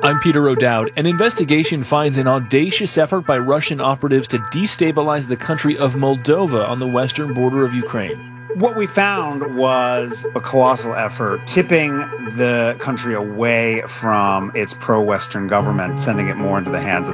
I'm Peter O'Dowd. An investigation finds an audacious effort by Russian operatives to destabilize the country of Moldova on the western border of Ukraine. What we found was a colossal effort tipping the country away from its pro-Western government, sending it more into the hands of